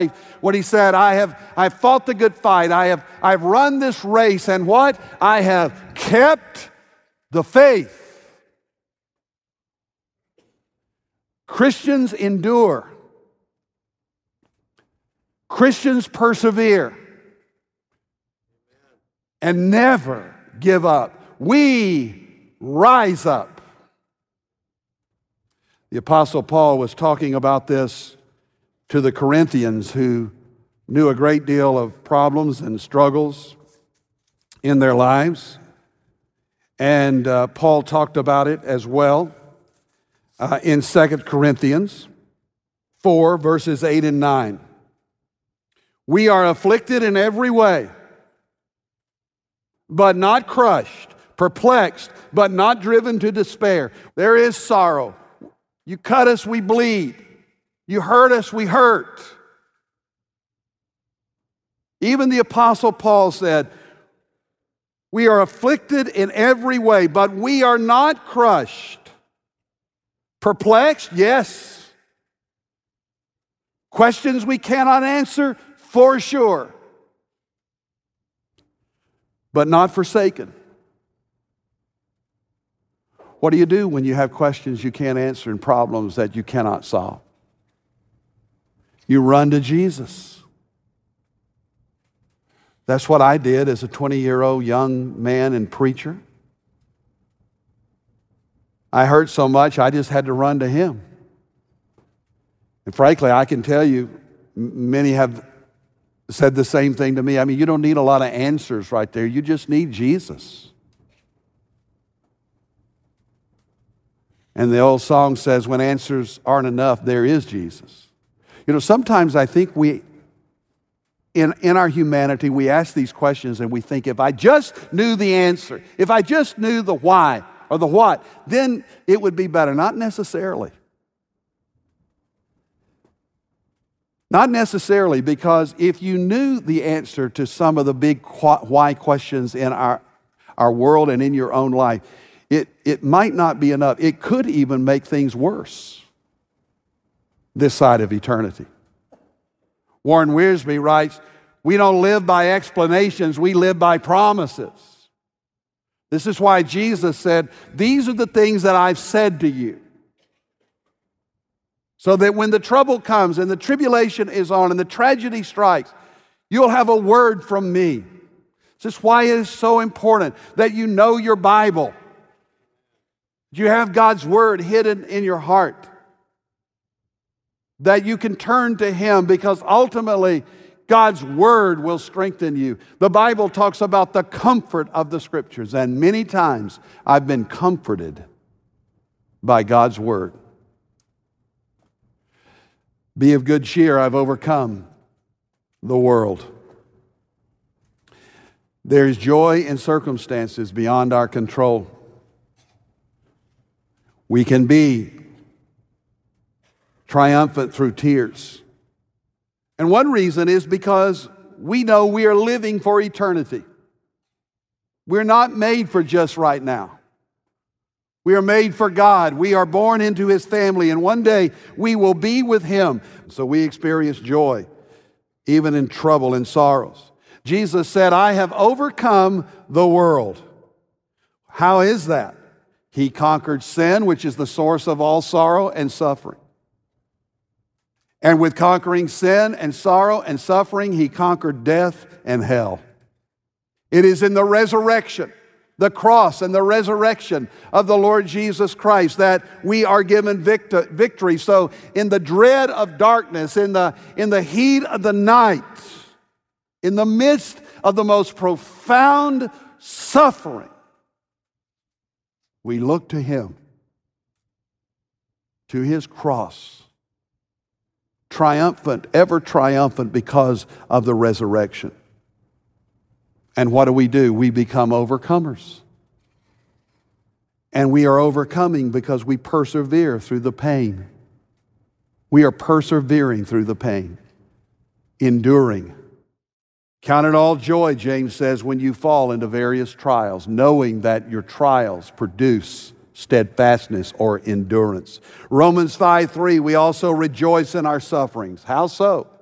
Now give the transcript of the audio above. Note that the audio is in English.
What he said, I've fought the good fight. I've run this race, and what? I have kept the faith. Christians endure. Christians persevere and never give up. We rise up. The Apostle Paul was talking about this to the Corinthians, who knew a great deal of problems and struggles in their lives. And Paul talked about it as well in 2 Corinthians 4, verses 8 and 9. We are afflicted in every way, but not crushed, perplexed, but not driven to despair. There is sorrow. You cut us, we bleed. You hurt us, we hurt. Even the Apostle Paul said, we are afflicted in every way, but we are not crushed. Perplexed? Yes. Questions we cannot answer? For sure. But not forsaken. What do you do when you have questions you can't answer and problems that you cannot solve? You run to Jesus. That's what I did as a 20-year-old young man and preacher. I hurt so much, I just had to run to Him. And frankly, I can tell you, many have said the same thing to me. I mean, you don't need a lot of answers right there. You just need Jesus. And the old song says, when answers aren't enough, there is Jesus. You know, sometimes I think in our humanity, we ask these questions and we think, if I just knew the answer, if I just knew the why or the what, then it would be better. Not necessarily. Not necessarily, because if you knew the answer to some of the big why questions in our world and in your own life, it might not be enough. It could even make things worse this side of eternity. Warren Wiersbe writes, we don't live by explanations, we live by promises. This is why Jesus said, these are the things that I've said to you. So that when the trouble comes and the tribulation is on and the tragedy strikes, you'll have a word from me. This is why it is so important that you know your Bible. You have God's word hidden in your heart. That you can turn to Him, because ultimately God's word will strengthen you. The Bible talks about the comfort of the Scriptures, and many times I've been comforted by God's word. Be of good cheer, I've overcome the world. There is joy in circumstances beyond our control. We can be triumphant through tears. And one reason is because we know we are living for eternity. We're not made for just right now. We are made for God. We are born into His family, and one day we will be with Him. So we experience joy, even in trouble and sorrows. Jesus said, I have overcome the world. How is that? He conquered sin, which is the source of all sorrow and suffering. And with conquering sin and sorrow and suffering, He conquered death and hell. It is in the resurrection, the cross and the resurrection of the Lord Jesus Christ, that we are given victory. So in the dread of darkness, in the heat of the night, in the midst of the most profound suffering, we look to Him, to His cross, triumphant, ever triumphant because of the resurrection. And what do? We become overcomers. And we are overcoming because we persevere through the pain. We are persevering through the pain, enduring. Count it all joy, James says, when you fall into various trials, knowing that your trials produce steadfastness or endurance. Romans 5:3, we also rejoice in our sufferings. How so?